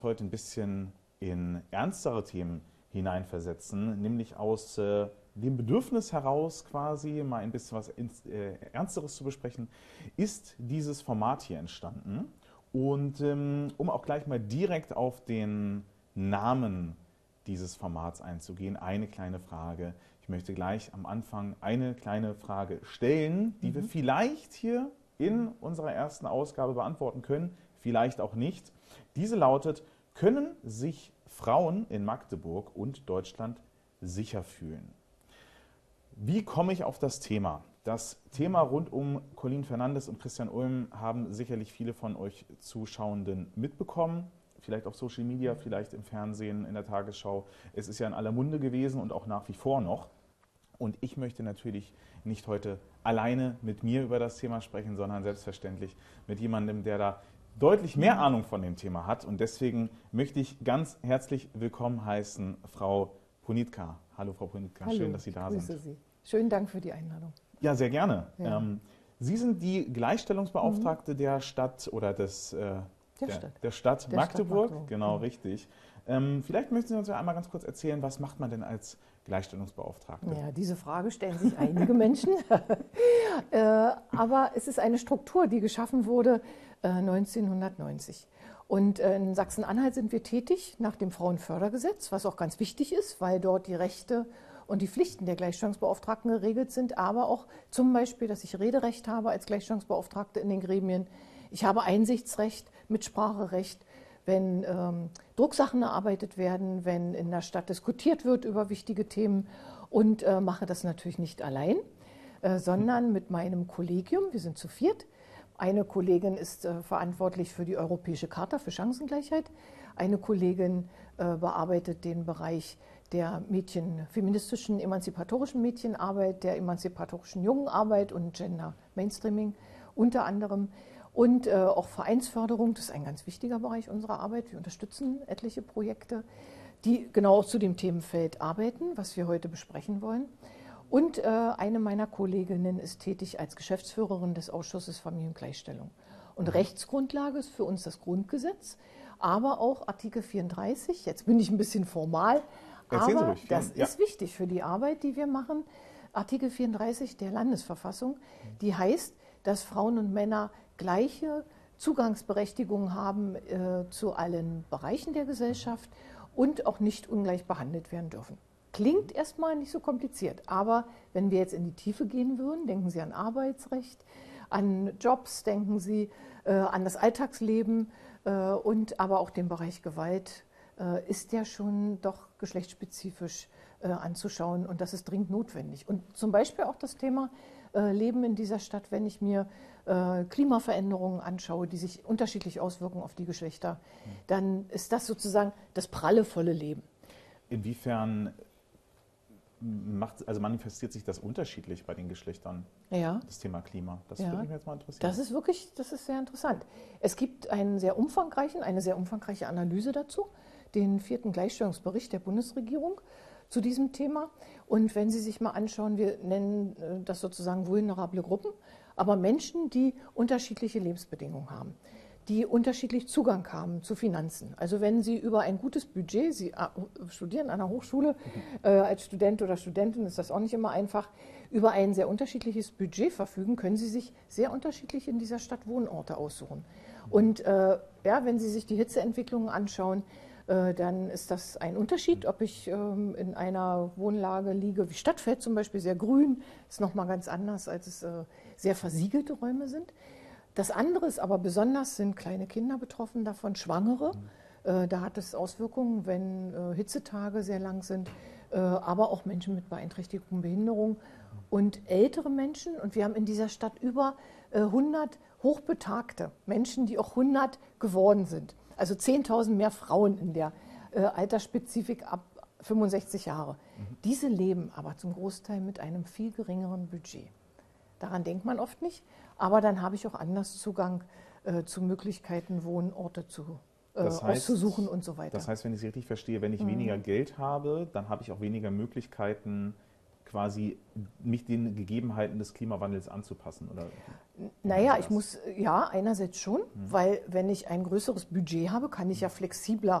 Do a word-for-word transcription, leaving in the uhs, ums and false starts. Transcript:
heute ein bisschen in ernstere Themen hineinversetzen, nämlich aus äh, dem Bedürfnis heraus quasi mal ein bisschen was ins, äh, Ernsteres zu besprechen, ist dieses Format hier entstanden. Und ähm, um auch gleich mal direkt auf den Namen dieses Formats einzugehen, eine kleine Frage. Ich möchte gleich am Anfang eine kleine Frage stellen, die mhm. wir vielleicht hier in unserer ersten Ausgabe beantworten können, vielleicht auch nicht. Diese lautet: Können sich Frauen in Magdeburg und Deutschland sicher fühlen? Wie komme ich auf das Thema? Das Thema rund um Colleen Fernandes und Christian Ulm haben sicherlich viele von euch Zuschauenden mitbekommen. Vielleicht auf Social Media, vielleicht im Fernsehen, in der Tagesschau. Es ist ja in aller Munde gewesen und auch nach wie vor noch. Und ich möchte natürlich nicht heute alleine mit mir über das Thema sprechen, sondern selbstverständlich mit jemandem, der da deutlich mehr Ahnung von dem Thema hat. Und deswegen möchte ich ganz herzlich willkommen heißen Frau Punitka. Hallo Frau Punitka, Hallo, schön, dass Sie da grüße sind. Sie. Schönen Dank für die Einladung. Ja, sehr gerne. Ja. Ähm, Sie sind die Gleichstellungsbeauftragte mhm. der Stadt oder des, äh, der, der, Stadt. der Stadt der Magdeburg. Stadt Magdeburg. Genau, Mhm. richtig. Ähm, vielleicht möchten Sie uns ja einmal ganz kurz erzählen, was macht man denn als Gleichstellungsbeauftragte? Ja, diese Frage stellen sich einige Menschen. äh, aber es ist eine Struktur, die geschaffen wurde äh, neunzehnhundertneunzig. Und äh, in Sachsen-Anhalt sind wir tätig nach dem Frauenfördergesetz, was auch ganz wichtig ist, weil dort die Rechte und die Pflichten der Gleichstellungsbeauftragten geregelt sind, aber auch zum Beispiel, dass ich Rederecht habe als Gleichstellungsbeauftragte in den Gremien. Ich habe Einsichtsrecht, Mitspracherecht, wenn ähm, Drucksachen erarbeitet werden, wenn in der Stadt diskutiert wird über wichtige Themen, und äh, mache das natürlich nicht allein, äh, sondern mit meinem Kollegium. Wir sind zu viert. Eine Kollegin ist äh, verantwortlich für die Europäische Charta für Chancengleichheit. Eine Kollegin äh, bearbeitet den Bereich der Mädchen, feministischen, emanzipatorischen Mädchenarbeit, der emanzipatorischen Jungenarbeit und Gender Mainstreaming unter anderem. Und äh, auch Vereinsförderung, das ist ein ganz wichtiger Bereich unserer Arbeit. Wir unterstützen etliche Projekte, die genau zu dem Themenfeld arbeiten, was wir heute besprechen wollen. Und äh, eine meiner Kolleginnen ist tätig als Geschäftsführerin des Ausschusses Familiengleichstellung. Und mhm. Rechtsgrundlage ist für uns das Grundgesetz, aber auch Artikel vierunddreißig. Jetzt bin ich ein bisschen formal, Erzählen aber Sie ruhig. das ja. ist wichtig für die Arbeit, die wir machen. Artikel vierunddreißig der Landesverfassung, die heißt, dass Frauen und Männer gleiche Zugangsberechtigung haben äh, zu allen Bereichen der Gesellschaft und auch nicht ungleich behandelt werden dürfen. Klingt erstmal nicht so kompliziert, aber wenn wir jetzt in die Tiefe gehen würden, denken Sie an Arbeitsrecht, an Jobs, denken Sie äh, an das Alltagsleben äh, und aber auch den Bereich Gewalt, äh, ist der schon doch geschlechtsspezifisch äh, anzuschauen, und das ist dringend notwendig. Und zum Beispiel auch das Thema äh, Leben in dieser Stadt, wenn ich mir äh, Klimaveränderungen anschaue, die sich unterschiedlich auswirken auf die Geschlechter, dann ist das sozusagen das prallevolle Leben. Inwiefern macht, also manifestiert sich das unterschiedlich bei den Geschlechtern, ja. das Thema Klima? Das ja. würde mich jetzt mal interessieren. Das ist wirklich, das ist sehr interessant. Es gibt einen sehr umfangreichen, eine sehr umfangreiche Analyse dazu, den vierten Gleichstellungsbericht der Bundesregierung zu diesem Thema. Und wenn Sie sich mal anschauen, wir nennen das sozusagen vulnerable Gruppen, aber Menschen, die unterschiedliche Lebensbedingungen haben, die unterschiedlich Zugang haben zu Finanzen. Also wenn Sie über ein gutes Budget, Sie studieren an einer Hochschule, äh, als Student oder Studentin ist das auch nicht immer einfach, über ein sehr unterschiedliches Budget verfügen, können Sie sich sehr unterschiedlich in dieser Stadt Wohnorte aussuchen. Und äh, ja, wenn Sie sich die Hitzeentwicklungen anschauen, äh, dann ist das ein Unterschied, ob ich ähm, in einer Wohnlage liege, wie Stadtfeld zum Beispiel, sehr grün, ist nochmal ganz anders, als es äh, sehr versiegelte Räume sind. Das andere ist aber besonders, sind kleine Kinder betroffen davon, Schwangere. Äh, da hat es Auswirkungen, wenn äh, Hitzetage sehr lang sind, äh, aber auch Menschen mit Beeinträchtigung, Behinderung und ältere Menschen. Und wir haben in dieser Stadt über äh, hundert hochbetagte Menschen, die auch hundert geworden sind. Also zehntausend mehr Frauen in der äh, Altersspezifik ab fünfundsechzig Jahre. Mhm. Diese leben aber zum Großteil mit einem viel geringeren Budget. Daran denkt man oft nicht, aber dann habe ich auch anders Zugang äh, zu Möglichkeiten, Wohnorte zu, äh, das heißt, auszusuchen und so weiter. Das heißt, wenn ich Sie richtig verstehe, wenn ich mhm. weniger Geld habe, dann habe ich auch weniger Möglichkeiten, quasi mich den Gegebenheiten des Klimawandels anzupassen? Oder naja, ich muss, ja, einerseits schon, hm. weil wenn ich ein größeres Budget habe, kann ich ja flexibler